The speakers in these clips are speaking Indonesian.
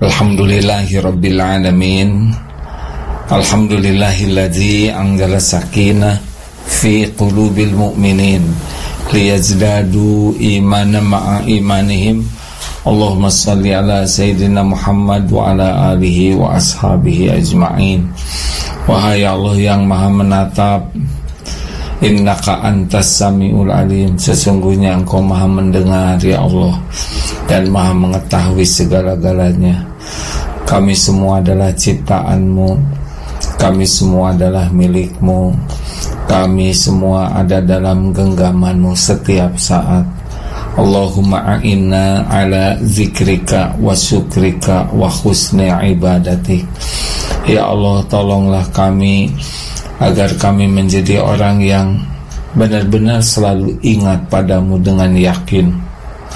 Alhamdulillahirabbil alamin. Alhamdulillahilladzi anzala sakinah fi qulubil mu'minin liyazdadu imanan ma'a imanihim. Allahumma salli ala sayyidina Muhammad wa ala alihi wa ashabihi ajma'in. Wahai Allah yang maha menatap, innaka antas sami'ul alim, sesungguhnya engkau maha mendengar ya Allah dan maha mengetahui segala-galanya. Kami semua adalah ciptaan-Mu, kami semua adalah milik-Mu, kami semua ada dalam genggaman-Mu setiap saat. Allahumma a'inna ala zikrika wa syukrika wa husni ibadatik. Ya Allah, tolonglah kami agar kami menjadi orang yang benar-benar selalu ingat padamu dengan yakin.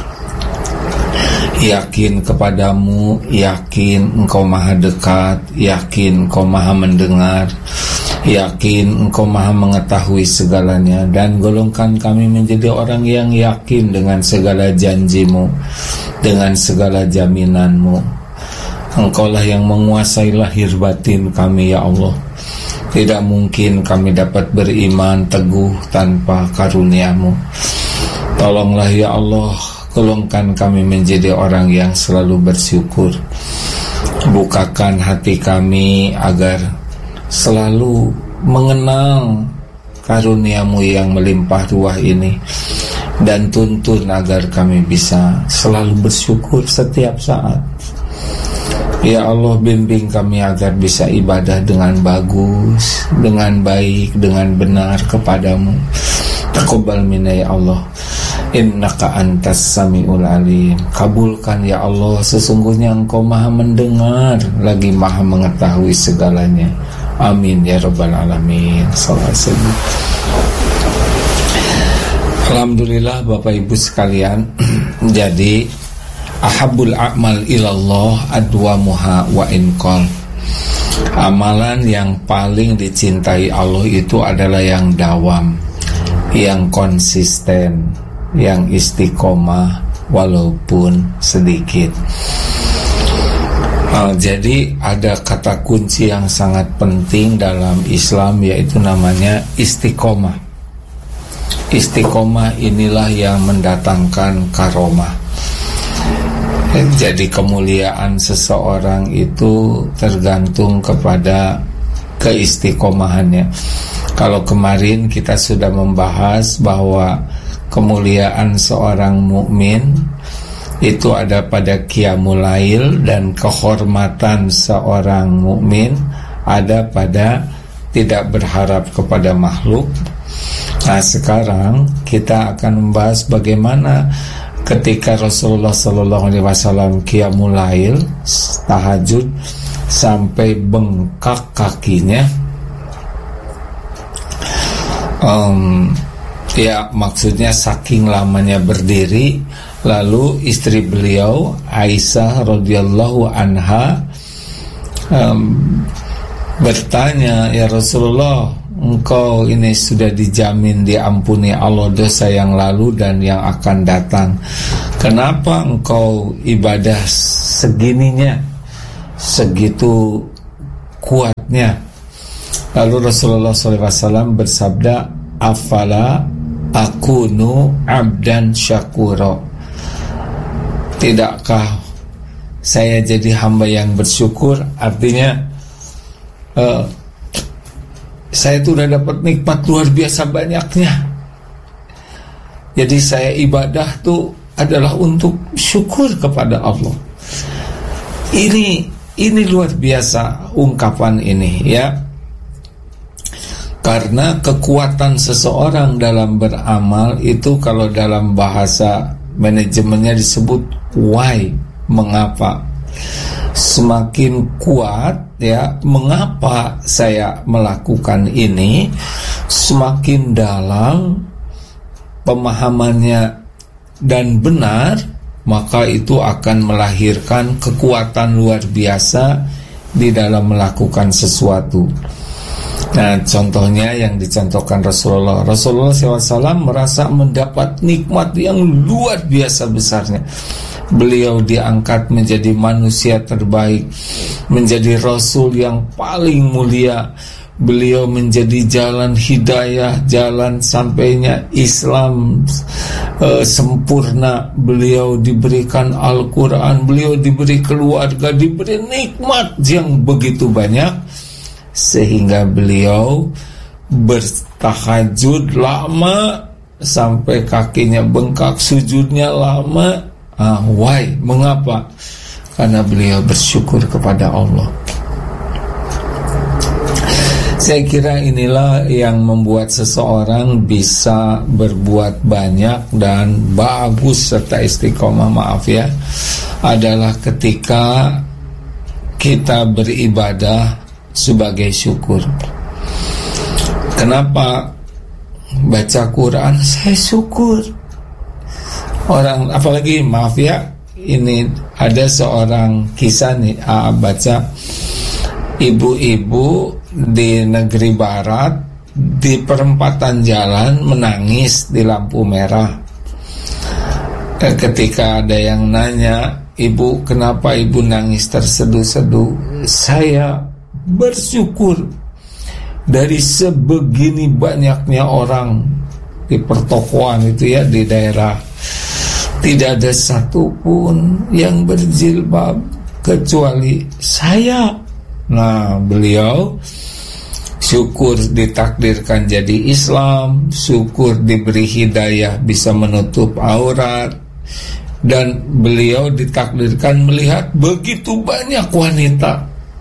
Yakin kepadamu, yakin engkau maha dekat, yakin engkau maha mendengar, yakin engkau maha mengetahui segalanya. Dan golongkan kami menjadi orang yang yakin dengan segala janjimu, dengan segala jaminanmu. Engkaulah yang menguasai lahir batin kami ya Allah. Tidak mungkin kami dapat beriman teguh tanpa karunia-Mu. Tolonglah ya Allah, golongkan kami menjadi orang yang selalu bersyukur. Bukakan hati kami agar selalu mengenang karunia-Mu yang melimpah ruah ini, dan tuntun agar kami bisa selalu bersyukur setiap saat. Ya Allah, bimbing kami agar bisa ibadah dengan bagus, dengan baik, dengan benar kepadamu. Taqabbal minna ya Allah, innaka antas sami'ul alim. Kabulkan ya Allah, sesungguhnya engkau maha mendengar lagi maha mengetahui segalanya. Amin ya rabbal alamin. Alhamdulillah Bapak Ibu sekalian. Jadi ahabul a'mal ilallah adwamuha wa inqal. Amalan yang paling dicintai Allah itu adalah yang dawam, yang konsisten, yang istiqomah walaupun sedikit. Jadi ada kata kunci yang sangat penting dalam Islam, yaitu namanya istiqomah. Istiqomah inilah yang mendatangkan karomah. Jadi kemuliaan seseorang itu tergantung kepada keistiqomahannya. Kalau kemarin kita sudah membahas bahwa kemuliaan seorang mukmin itu ada pada qiyamul lail, dan kehormatan seorang mukmin ada pada tidak berharap kepada makhluk. Nah, sekarang kita akan membahas bagaimana ketika Rasulullah SAW qiyamul lail, tahajud sampai bengkak kakinya. Ya, maksudnya saking lamanya berdiri. Lalu istri beliau Aisyah radhiyallahu anha bertanya, ya Rasulullah, engkau ini sudah dijamin diampuni Allah dosa yang lalu dan yang akan datang. Kenapa engkau ibadah segininya, segitu kuatnya? Lalu Rasulullah SAW bersabda, afala akunu abdan syakura. Tidakkah saya jadi hamba yang bersyukur? Artinya saya itu udah dapat nikmat luar biasa banyaknya. Jadi saya ibadah tuh adalah untuk syukur kepada Allah. Ini luar biasa ungkapan ini ya. Karena kekuatan seseorang dalam beramal itu kalau dalam bahasa manajemennya disebut why, mengapa. Semakin kuat ya, mengapa saya melakukan ini, semakin dalam pemahamannya dan benar, maka itu akan melahirkan kekuatan luar biasa di dalam melakukan sesuatu. Nah, contohnya yang dicontohkan Rasulullah SAW merasa mendapat nikmat yang luar biasa besarnya. Beliau diangkat menjadi manusia terbaik, menjadi Rasul yang paling mulia. Beliau menjadi jalan hidayah, jalan sampainya Islam sempurna. Beliau diberikan Al-Quran, beliau diberi keluarga, diberi nikmat yang begitu banyak, sehingga beliau bertahajud lama sampai kakinya bengkak, sujudnya lama. Why? Mengapa? Karena beliau bersyukur kepada Allah. Saya kira inilah yang membuat seseorang bisa berbuat banyak dan bagus serta istiqomah, adalah ketika kita beribadah sebagai syukur. Kenapa baca Quran saya syukur? Orang, apalagi ini ada seorang kisah nih, baca ibu-ibu di negeri barat di perempatan jalan menangis di lampu merah. Ketika ada yang nanya, "Ibu, kenapa ibu nangis terseduh-seduh?" Saya bersyukur dari sebegini banyaknya orang di pertokoan itu ya, di daerah, tidak ada satupun yang berjilbab kecuali saya. Nah, beliau syukur ditakdirkan jadi Islam, syukur diberi hidayah bisa menutup aurat, dan beliau ditakdirkan melihat begitu banyak wanita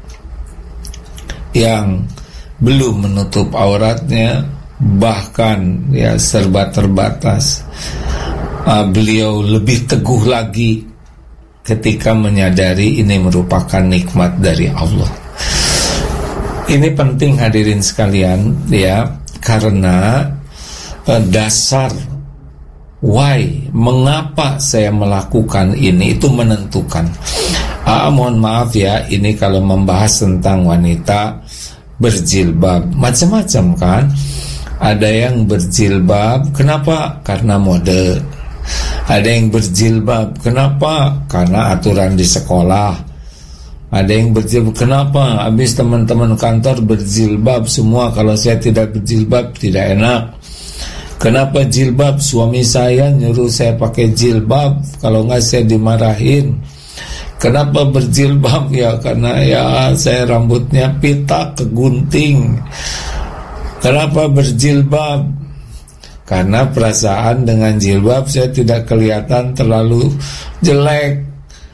yang belum menutup auratnya, bahkan ya serba terbatas. Beliau lebih teguh lagi ketika menyadari ini merupakan nikmat dari Allah. Ini penting hadirin sekalian ya, karena dasar mengapa saya melakukan ini itu menentukan. Mohon maaf ya, ini kalau membahas tentang wanita berjilbab macam-macam kan. Ada yang berjilbab kenapa? Karena mode. Ada yang berjilbab kenapa? Karena aturan di sekolah. Ada yang berjilbab kenapa? Habis teman-teman kantor berjilbab semua, kalau saya tidak berjilbab tidak enak. Kenapa jilbab? Suami saya nyuruh saya pakai jilbab, kalau enggak saya dimarahin. Kenapa berjilbab? Ya karena ya saya rambutnya pita kegunting. Kenapa berjilbab? Karena perasaan dengan jilbab saya tidak kelihatan terlalu jelek.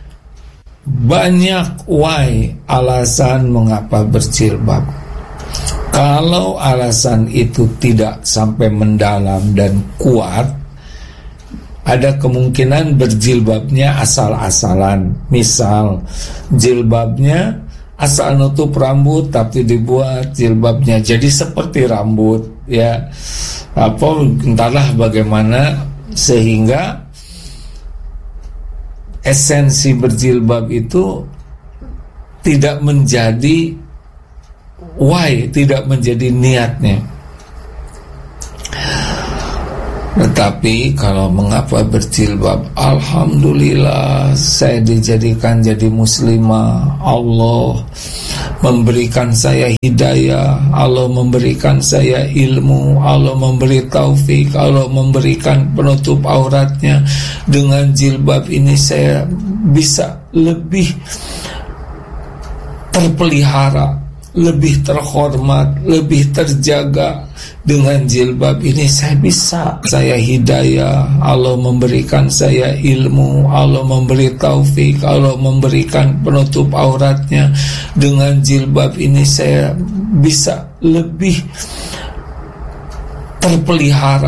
Banyak alasan mengapa berjilbab. Kalau alasan itu tidak sampai mendalam dan kuat, ada kemungkinan berjilbabnya asal-asalan. Misal jilbabnya asal nutup rambut, tapi dibuat jilbabnya jadi seperti rambut ya, entahlah bagaimana, sehingga esensi berjilbab itu tidak menjadi tidak menjadi niatnya. Tetapi kalau mengapa berjilbab, alhamdulillah saya dijadikan jadi muslimah. Allah memberikan saya hidayah, Allah memberikan saya ilmu, Allah memberi taufik, Allah memberikan penutup auratnya. Dengan jilbab ini saya bisa lebih terpelihara, lebih terhormat, lebih terjaga. Dengan jilbab ini saya hidayah, Allah memberikan saya ilmu, Allah memberi taufik, Allah memberikan penutup auratnya. Dengan jilbab ini saya bisa lebih terpelihara,